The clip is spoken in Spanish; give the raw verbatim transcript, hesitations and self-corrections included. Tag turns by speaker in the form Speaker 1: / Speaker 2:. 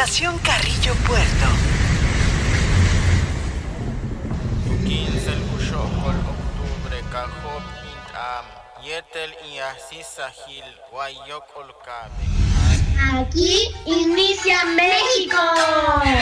Speaker 1: Estación Carrillo Puerto.
Speaker 2: quince el Ushokol, octubre, Cajop, Intam, Yetel y Asisahil, Guayok, Olcabe.
Speaker 3: Aquí inicia México.